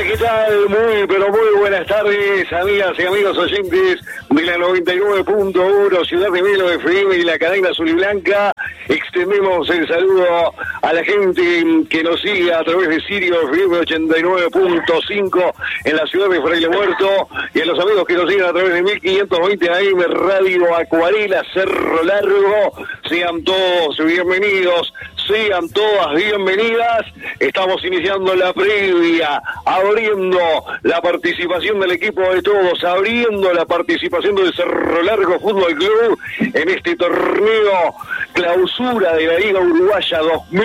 ¿qué tal? Muy, pero muy buenas tardes, amigas y amigos oyentes de la 99.1 Ciudad de Melo FM y la cadena azul y blanca. Extendemos el saludo a la gente que nos sigue a través de Sirio FM 89.5 en la ciudad de Fraile Muerto y a los amigos que nos siguen a través de 1520 AM Radio Acuarela Cerro Largo. Sean todos bienvenidos, sean todas bienvenidas. Estamos iniciando la previa, abriendo la participación del equipo de todos, abriendo la participación del Cerro Largo Fútbol Club en este torneo clausura de la Liga Uruguaya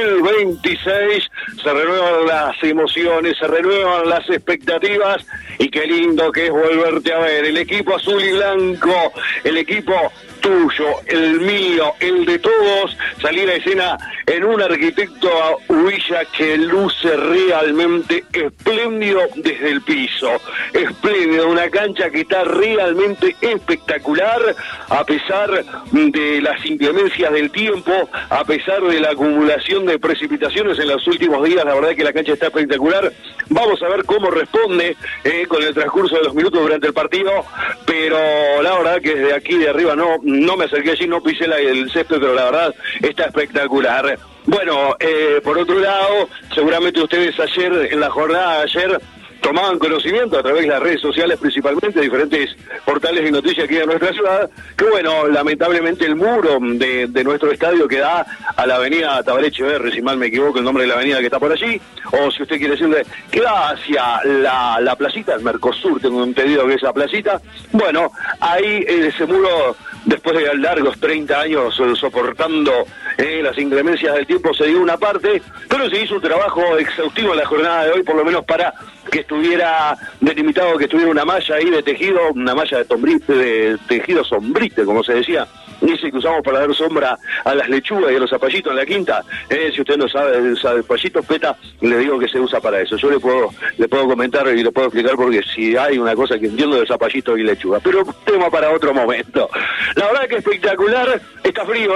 2026. Se renuevan las emociones, se renuevan las expectativas y qué lindo que es volverte a ver. El equipo azul y blanco, el equipo tuyo, el mío, el de todos, salir a escena en un Arquitecto Huilla que luce realmente espléndido desde el piso, espléndido, una cancha que está realmente espectacular a pesar de las inclemencias del tiempo, a pesar de la acumulación de precipitaciones en los últimos días. La verdad que la cancha está espectacular. Vamos a ver cómo responde con el transcurso de los minutos durante el partido, pero la verdad que desde aquí de arriba no me acerqué allí, no pisé el césped, pero la verdad está espectacular. Bueno, por otro lado, seguramente ustedes ayer, en la jornada de ayer, tomaban conocimiento a través de las redes sociales, principalmente diferentes portales de noticias aquí de nuestra ciudad, que bueno, lamentablemente el muro de nuestro estadio que da a la avenida Tabaré Echeverri, si mal me equivoco el nombre de la avenida que está por allí, o si usted quiere decirle que va hacia la placita, el Mercosur, tengo entendido que es la placita. Bueno, ahí ese muro, después de largos 30 años soportando las inclemencias del tiempo, se dio una parte, pero se hizo un trabajo exhaustivo en la jornada de hoy, por lo menos para que estuviera delimitado, que estuviera una malla ahí de tejido, una malla de tejido sombrite, como se decía, ese que usamos para dar sombra a las lechugas y a los zapallitos en la quinta. Si usted no sabe, el zapallito peta, le digo que se usa para eso. Yo le puedo comentar y le puedo explicar, porque si hay una cosa que entiendo de zapallito y lechuga, pero tema para otro momento. La verdad que espectacular, está frío,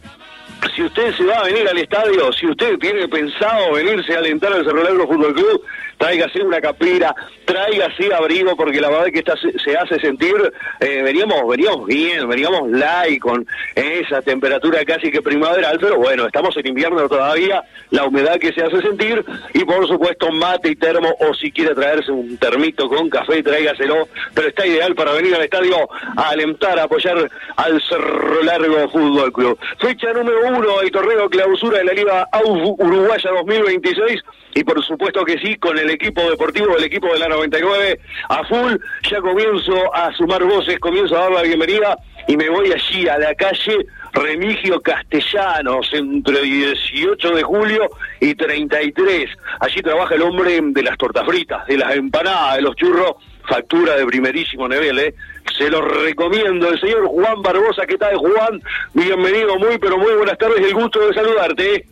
Si usted se va a venir al estadio, si usted tiene pensado venirse a alentar al Cerro Largo Fútbol Club, tráigase una campera, tráigase abrigo, porque la verdad es que se hace sentir, veníamos bien, veníamos light, con esa temperatura casi que primaveral, pero bueno, estamos en invierno todavía, la humedad que se hace sentir, y por supuesto mate y termo, o si quiere traerse un termito con café, tráigaselo, pero está ideal para venir al estadio a alentar, a apoyar al Cerro Largo Fútbol Club. Fecha número 1 del torneo clausura de la Liga Uruguaya 2026, y por supuesto que sí, con el equipo deportivo, el equipo de la 99 a full. Ya comienzo a sumar voces, comienzo a dar la bienvenida y me voy allí a la calle Remigio Castellanos, entre 18 de julio y 33. Allí trabaja el hombre de las tortas fritas, de las empanadas, de los churros, factura de primerísimo nivel, Se lo recomiendo, el señor Juan Barbosa. ¿Qué tal, Juan? Bienvenido, muy pero muy buenas tardes, el gusto de saludarte.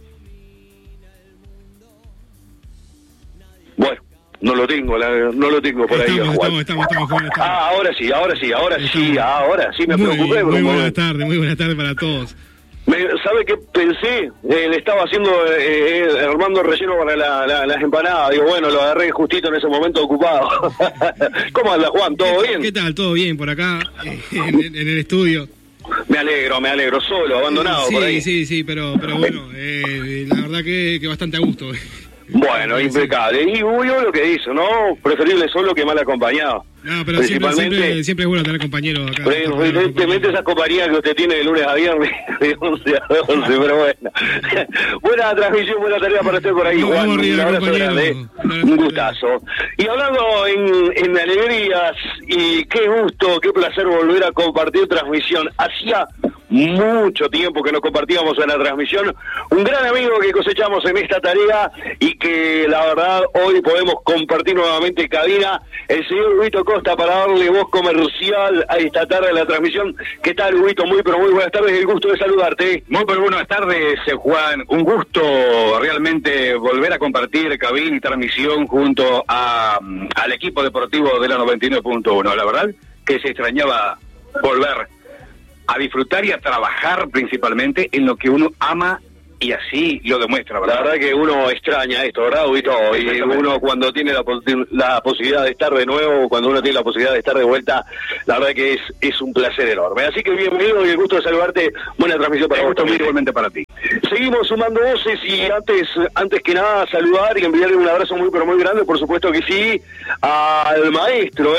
Bueno, no lo tengo por ahí, Juan. Estamos, Juan. Ahora sí, me preocupé. Muy buenas tardes para todos. ¿Sabe qué pensé? Le estaba haciendo, armando relleno para las empanadas. Digo, bueno, lo agarré justito en ese momento ocupado. ¿Cómo anda, Juan? ¿Todo bien? ¿Qué tal? ¿Todo bien por acá, en el estudio? Me alegro, solo, abandonado por ahí. Sí, pero bueno, la verdad que bastante a gusto. Bueno, impecable. Y yo lo que dice, ¿no? Preferible solo que mal acompañado. No, pero siempre es bueno tener compañeros acá. Evidentemente esas compañías que usted tiene de lunes a viernes, de 11 a 12, pero bueno. Buena transmisión, buena tarea para usted por ahí, Juan. Un abrazo grande, un gustazo. Y hablando en alegrías, y qué gusto, qué placer volver a compartir transmisión. Hacía mucho tiempo que no compartíamos en la transmisión, un gran amigo que cosechamos en esta tarea y que la verdad hoy podemos compartir nuevamente cabina, el señor Huguito Costa, para darle voz comercial a esta tarde de la transmisión. ¿Qué tal, Huguito? Muy pero muy buenas tardes, el gusto de saludarte. Muy pero buenas tardes, Juan, un gusto realmente volver a compartir cabina y transmisión junto al equipo deportivo de la 99.1, la verdad que se extrañaba volver a disfrutar y a trabajar principalmente en lo que uno ama y así lo demuestra, ¿verdad? La verdad que uno extraña esto, ¿verdad, Huguito? Y uno cuando tiene la posibilidad de estar de nuevo, cuando uno tiene la posibilidad de estar de vuelta, la verdad que es un placer enorme. Así que bienvenido y el gusto de saludarte. Buena transmisión para vos también. Igualmente para ti. Seguimos sumando voces y antes que nada saludar y enviarle un abrazo muy pero muy grande, por supuesto que sí, al maestro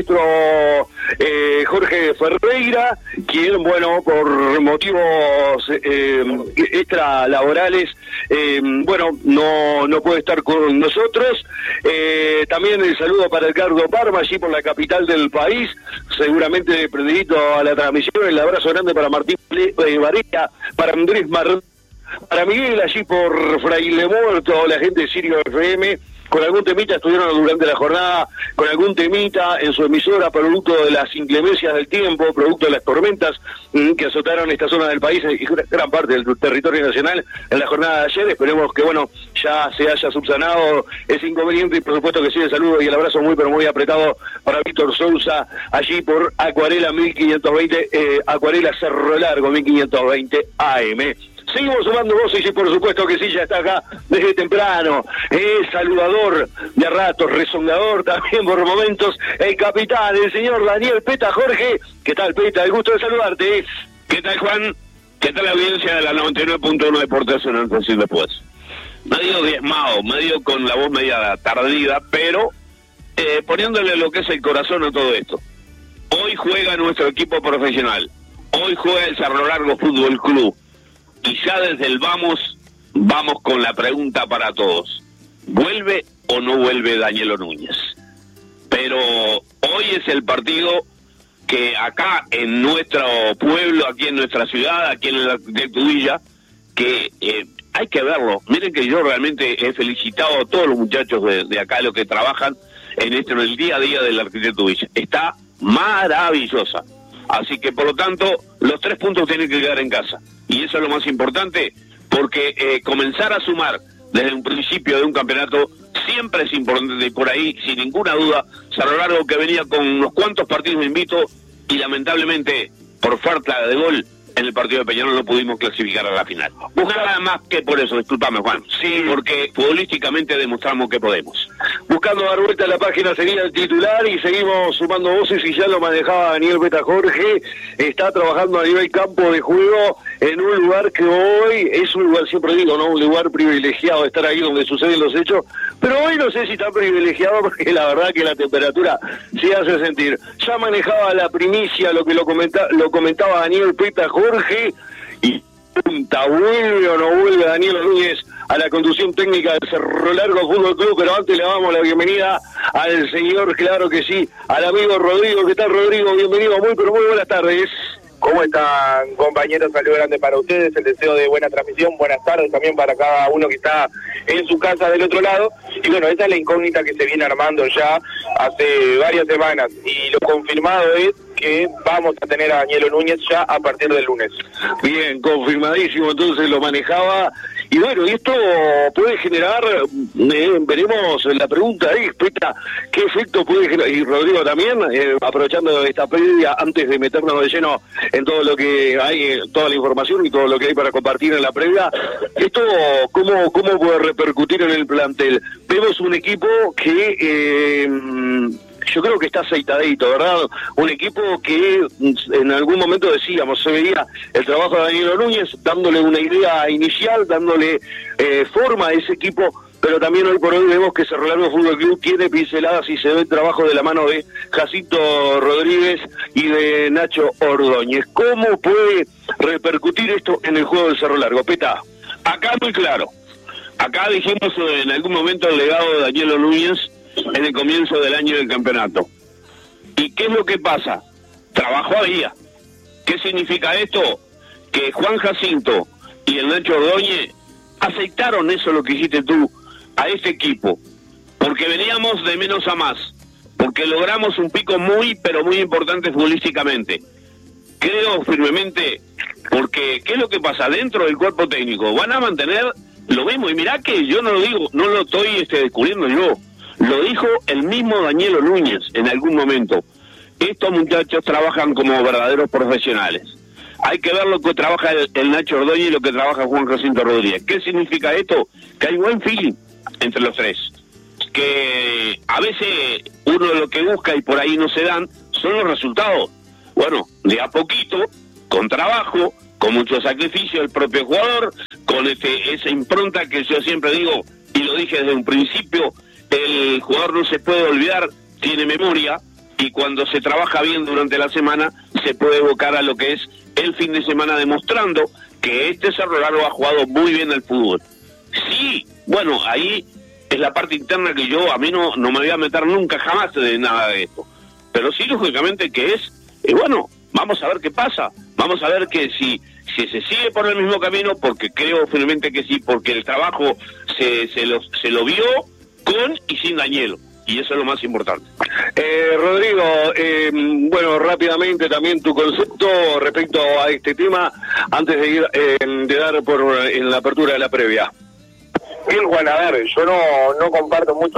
Jorge Ferreira, quien, bueno, por motivos extralaborales, no puede estar con nosotros. También el saludo para Edgardo Parma, allí por la capital del país, seguramente prendidito a la transmisión. El abrazo grande para Martín Varela, para Andrés Martín, para Miguel allí por Fraile Muerto, la gente de Sirio FM, con algún temita estuvieron durante la jornada, con algún temita en su emisora, producto de las inclemencias del tiempo, producto de las tormentas que azotaron esta zona del país y gran parte del territorio nacional en la jornada de ayer. Esperemos que, bueno, ya se haya subsanado ese inconveniente y por supuesto que sí, el saludo y el abrazo muy pero muy apretado para Víctor Sousa, allí por Acuarela 1520, Acuarela Cerro Largo 1520 AM. Seguimos sumando voces y por supuesto que sí, ya está acá desde temprano, saludador de ratos, rezongador también por momentos, el capitán, el señor Daniel Peta. Jorge, ¿qué tal, Peta? El gusto de saludarte. ¿Qué tal, Juan? ¿Qué tal la audiencia de la 99.1 Deportes en el Fácil después? Medio diezmado, medio con la voz media tardida, pero poniéndole lo que es el corazón a todo esto. Hoy juega nuestro equipo profesional, hoy juega el Cerro Largo Fútbol Club. Y ya desde el vamos con la pregunta para todos. ¿Vuelve o no vuelve Danielo Núñez? Pero hoy es el partido que acá en nuestro pueblo, aquí en nuestra ciudad, aquí en el Arquitecto Villa, que hay que verlo. Miren que yo realmente he felicitado a todos los muchachos de acá, los que trabajan en el día a día del Arquitecto Villa. Está maravillosa. Así que, por lo tanto, los 3 puntos tienen que quedar en casa. Y eso es lo más importante, porque comenzar a sumar desde un principio de un campeonato siempre es importante. Y por ahí, sin ninguna duda, Cerro Largo, que venía con unos cuantos partidos de invito y lamentablemente, por falta de gol, en el partido de Peñarol no pudimos clasificar a la final. Nada más que por eso, discúlpame, Juan. Sí, porque futbolísticamente demostramos que podemos. Buscando dar vuelta a la página sería el titular y seguimos sumando voces y ya lo manejaba Daniel Peta. Jorge está trabajando a nivel campo de juego en un lugar que hoy es un lugar, siempre digo, ¿no? Un lugar privilegiado de estar ahí donde suceden los hechos, pero hoy no sé si tan privilegiado porque la verdad que la temperatura se hace sentir. Ya manejaba la primicia, lo comentaba Daniel Peta. Jorge, y vuelve o no vuelve Daniel Núñez a la conducción técnica del Cerro Largo Fútbol Club, pero antes le damos la bienvenida al señor, claro que sí, al amigo Rodrigo. ¿Qué tal, Rodrigo? Bienvenido, muy pero muy buenas tardes. ¿Cómo están, compañeros? Saludo grande para ustedes, el deseo de buena transmisión, buenas tardes también para cada uno que está en su casa del otro lado. Y bueno, esa es la incógnita que se viene armando ya hace varias semanas y lo confirmado es que vamos a tener a Danielo Núñez ya a partir del lunes. Bien, confirmadísimo, entonces lo manejaba. Y bueno, y esto puede generar, veremos la pregunta ahí, Peta, ¿qué efecto puede generar? Y Rodrigo también, aprovechando esta previa, antes de meternos de lleno en todo lo que hay, toda la información y todo lo que hay para compartir en la previa, esto, ¿cómo puede repercutir en el plantel? Vemos un equipo que yo creo que está aceitadito, ¿verdad? Un equipo que en algún momento decíamos, se veía el trabajo de Danielo Núñez, dándole una idea inicial, dándole forma a ese equipo, pero también hoy por hoy vemos que Cerro Largo Fútbol Club tiene pinceladas y se ve el trabajo de la mano de Jacinto Rodríguez y de Nacho Ordóñez. ¿Cómo puede repercutir esto en el juego del Cerro Largo, Peta? Acá muy claro. Acá dijimos en algún momento el legado de Danielo Núñez en el comienzo del año del campeonato. ¿Y qué es lo que pasa? Trabajo había. ¿Qué significa esto? Que Juan Jacinto y el Nacho Ordóñez aceptaron eso, lo que hiciste tú, a este equipo, porque veníamos de menos a más, porque logramos un pico muy, pero muy importante futbolísticamente. Creo firmemente, porque ¿qué es lo que pasa? Dentro del cuerpo técnico van a mantener lo mismo, y mirá que yo no lo digo, no lo estoy descubriendo yo, lo dijo el mismo Danielo Núñez en algún momento. Estos muchachos trabajan como verdaderos profesionales. hay que ver lo que trabaja el Nacho Ordóñez y lo que trabaja Juan Jacinto Rodríguez. ¿Qué significa esto? Que hay buen feeling entre los tres, que a veces uno lo que busca y por ahí no se dan son los resultados. Bueno, de a poquito, con trabajo, con mucho sacrificio del propio jugador, con esa impronta que yo siempre digo, y lo dije desde un principio, el jugador no se puede olvidar, tiene memoria, y cuando se trabaja bien durante la semana, se puede evocar a lo que es el fin de semana, demostrando que este Cerro Largo ha jugado muy bien al fútbol. Sí, bueno, ahí es la parte interna que a mí no me voy a meter nunca jamás de nada de esto. Pero sí, lógicamente que es, bueno, vamos a ver qué pasa. Vamos a ver que si se sigue por el mismo camino, porque creo finalmente que sí, porque el trabajo se lo vio con y sin Danielo. Y eso es lo más importante. Rodrigo, bueno, rápidamente también tu concepto respecto a este tema, antes de ir de dar en la apertura de la previa. Bien, Juan, a ver, yo no comparto mucho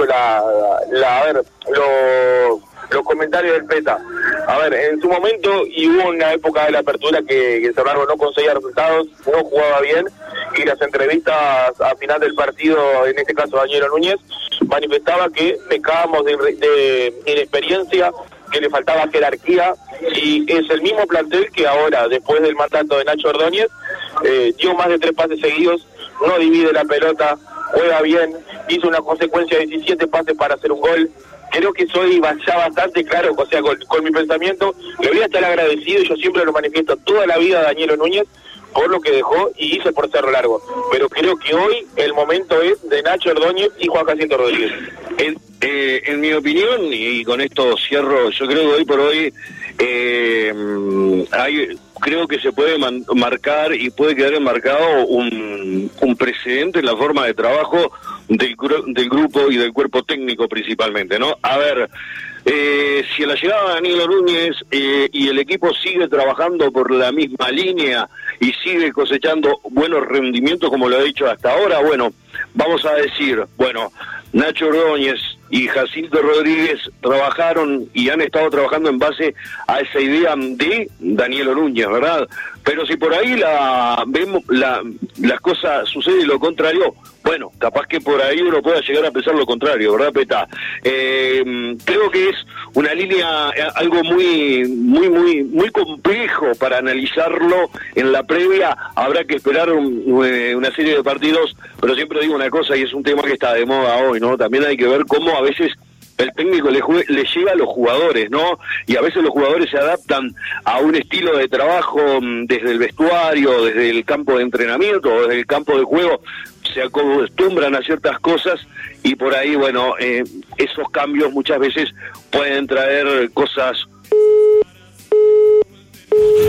los comentarios del PETA. A ver, en su momento, y hubo una época de la apertura que Cerro Largo no conseguía resultados, no jugaba bien, y las entrevistas a final del partido, en este caso Danielo Núñez, manifestaba que pecábamos de inexperiencia, que le faltaba jerarquía, y es el mismo plantel que ahora, después del mandato de Nacho Ordóñez, dio más de 3 pases seguidos, no divide la pelota, juega bien, hizo una consecuencia de 17 pases para hacer un gol. Creo que soy ya bastante claro, o sea, con mi pensamiento, le voy a estar agradecido, y yo siempre lo manifiesto toda la vida a Danielo Núñez por lo que dejó y hizo por Cerro Largo. Pero creo que hoy el momento es de Nacho Ordóñez y Juan Jacinto Rodríguez. En mi opinión, y con esto cierro, yo creo que hoy por hoy creo que se puede marcar y puede quedar enmarcado un precedente en la forma de trabajo del grupo y del cuerpo técnico principalmente, ¿no? A ver, si a la llegada de Danielo Núñez y el equipo sigue trabajando por la misma línea y sigue cosechando buenos rendimientos como lo ha hecho hasta ahora, bueno, vamos a decir, bueno, Nacho Ordóñez y Jacinto Rodríguez trabajaron y han estado trabajando en base a esa idea de Danielo Núñez, ¿verdad? Pero si por ahí vemos las cosas suceden lo contrario, bueno, capaz que por ahí uno pueda llegar a pensar lo contrario, ¿verdad, Peta? Creo que es una línea, algo muy complejo para analizarlo en la previa. Habrá que esperar una serie de partidos, pero siempre digo una cosa, y es un tema que está de moda hoy, ¿no? También hay que ver cómo a veces el técnico le llega a los jugadores, ¿no? Y a veces los jugadores se adaptan a un estilo de trabajo desde el vestuario, desde el campo de entrenamiento, desde el campo de juego, se acostumbran a ciertas cosas y por ahí, bueno, esos cambios muchas veces pueden traer cosas